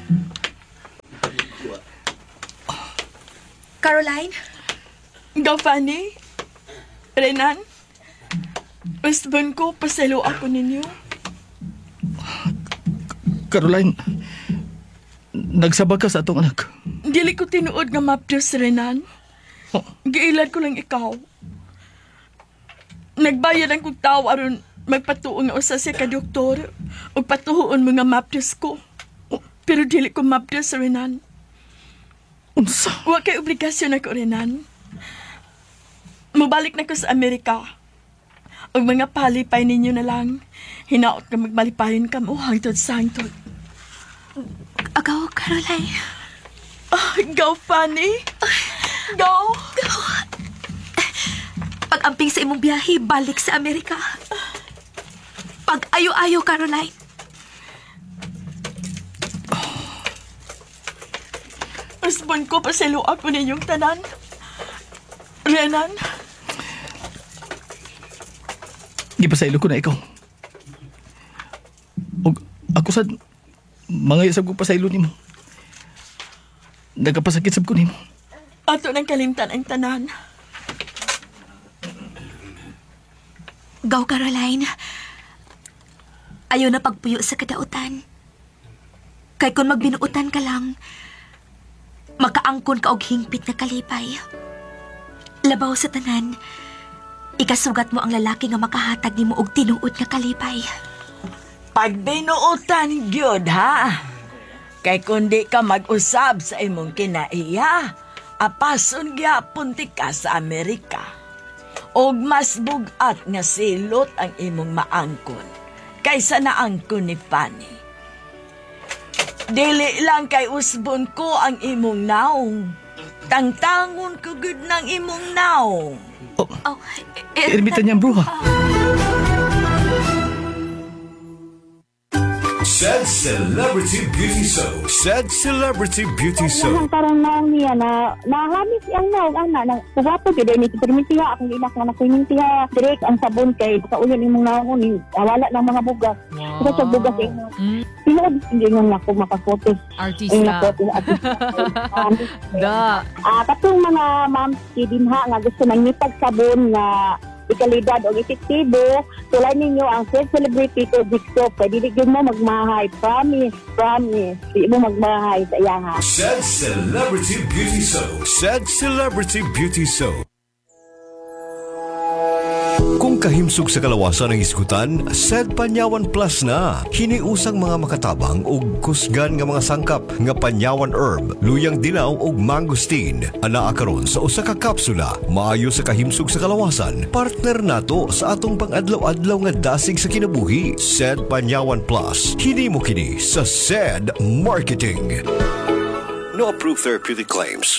Caroline? Ikaw, Fanny? Renan? Husband ko, pasalo ako ninyo. Caroline, nagsabag ka sa atong anak. Dili ko tinuod nga mapdos, Renan. Giilad ko lang ikaw. Nagbayad ang kong tao aron magpatuon nga usa siya ka doktor o patuhoon mga mapdos ko. Pero dili ko mapdos, Renan. Unsa? Wa kay obligasyon ako, Renan. Mubalik na ko sa Amerika. Og mga palipay ninyo na lang. Hinaot ka magbalipayon ka mo hangtod sa hangtod. Agaw, Caroline. Go, Fanny. Go. Pag-amping sa imong biyahe, balik sa Amerika. Pag-ayo-ayo, Caroline. Husband ko, pasalo ako ninyong tanan. Renan. Gipasaylo ko na ikaw. Og ako sad mga isab ko pasaylo nimo. Nagapasakit sab ko nimo. Ato nang kalimtan ang tanan. Gaw, Caroline. Ayaw na pagpuyo sa kadautan. Kay kung magbinuutan ka lang, makaangkon ka og hingpit na kalipay. Labaw sa tanan, ikasugat mo ang lalaki nga makahatag nimo og tinuod na kalipay. Pagbinuutan gyud ha. Kay kundi ka mag-usab sa imong kinaiya, apason gyapon ti ka sa Amerika. Og mas bugat nga silot ang imong maangkon kaysa naangkon ni Fanny. Dili lang kay usbon ko ang imong naong. Tangtangon ko gud ng imong naong. Oh, Ermita niyang bruha. Said Celebrity Beauty Show. Said Celebrity Beauty Show. Nang parang naong niya na nahamis ang naong ana nang suwapo gid ni permitiha akong ina nga nakumintiha direct ang sabon kay kauyon imong naong ni wala ng mga bugas. Wow. Sa bugas imo. Tinuod hindi nga ako makafotos. Artista. Da. Katong mga moms dinha nga gusto mangitag sabon nga ikalidad o epektibo, tulay ninyo ang Said Celebrity to Big Soap. Kaya dili gyud mo magmahay. Promise. Di mo magmahay sa iya ha. Said Celebrity Beauty Show. Said Celebrity Beauty Show. Kung kahimsog sa kalawasan ng isgutan, Said Panyawan Plus na. Hiniusang mga makatabang ug kusgan nga mga sangkap nga Panyawan Herb, luyang dilaw ug mangosteen. Anaa karon sa usa ka kapsula, maayo sa kahimsog sa kalawasan. Partner nato sa atong pang-adlaw-adlaw nga dasig sa kinabuhi. Said Panyawan Plus. Hinimo kini sa Said Marketing. No approved therapeutic claims.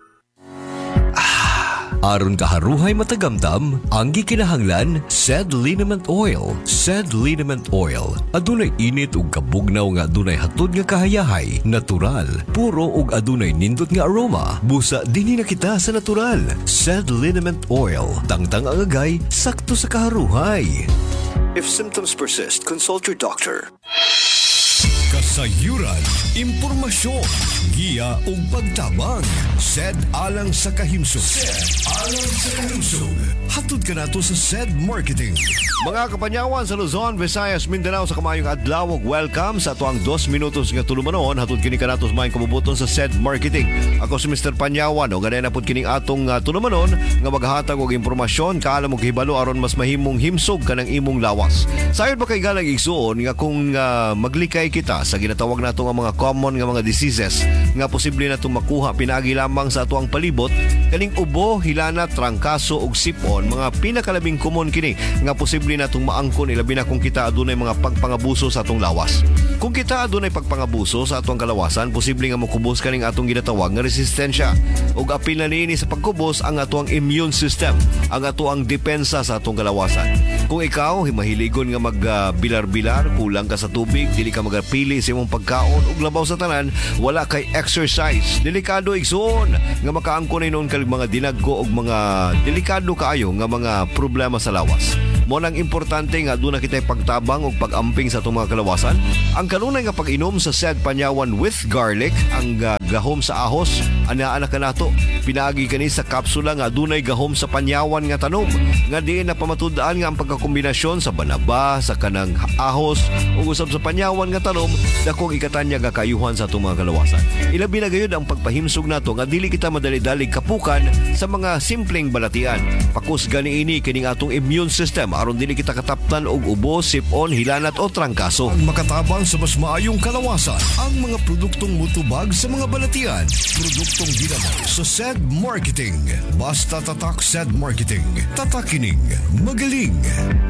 Aron kaharuhay matagamtam, ang gikinahanglan, Said Liniment Oil. Said Liniment Oil. Adunay init ug kabugnaw nga adunay hatod nga kahayahay, natural, puro ug adunay nindot nga aroma. Busa dinhi na kita sa natural. Said Liniment Oil. Tangtang ang agay, sakto sa kaharuhay. If symptoms persist, consult your doctor. Kasayuran, impormasyon, giya ug pagtabang. Said alang sa kahimsog. Said alang sa kahimsog. Hatod ka nato sa Said Marketing. Mga kapanyawan sa Luzon, Visayas, Mindanao sa kamayong adlaw ug welcome sa ato ang 2 minutos nga tulumanon. Hatod kini ka nato sa mayong kabubuton sa Said Marketing. Ako si Mr. Panyawan o ganay na pud kining atong tulumanon nga maghatag og impormasyon kaalam og hibalo aron mas mahimong himsog kanang imong lawas. Sayod ba kay galang igsuon nga kung maglikay kita sa ginatawag nato nga mga common nga mga diseases nga posible natong makuha pinaagi lamang sa ato ang palibot, kaning ubo, hilana, trangkaso ug sipon, mga pinakalabing common kini nga posible natong maangkon ilabi na kung kita adunay mga pagpangabuso sa atong lawas. Kung kita adunay pagpangabuso sa atong kalawasan, posible nga makubos kaning atong ginatawag nga resistensya ug apil na niini sa pagkubos ang ato ang immune system, ang ato ang depensa sa atong kalawasan. Kung ikaw himahiligon nga magbilar-bilar, kulang ka sa tubig, dili ka magapili sa imong pagkaon ug labaw sa tanan, wala kay exercise, delikado igsoon nga makaangkon noon kag mga dinagko og mga delikado kaayo nga mga problema sa lawas. Mo nang importante nga doon na kita'y pagtabang o pag-amping sa itong mga kalawasan. Ang kanunay nga pag-inom sa SED Panyawan with garlic, ang gahom sa ahos, anaan ka nato. Pinaagi kani sa kapsula nga dunay gahom sa panyawan nga tanom. Nga diin na pamatudaan nga ang pagkakombinasyon sa banaba, sa kanang ahos, o usab sa panyawan nga tanom, dakong ikatanya nga kayuhan sa itong mga kalawasan. Ilabi na gayud ang pagpahimsog nato nga dili kita madali-dalig kapukan sa mga simpleng balatian. Pakusga niini kining atong immune system aron dili kita kataptan og ubo, sipon, hilanat o trangkaso. Ang makatabang sa mas maayong kalawasan, ang mga produktong mutubag sa mga balatian. Produktong ginamay sa SED Marketing. Basta tatak SED Marketing. Tatakining magaling.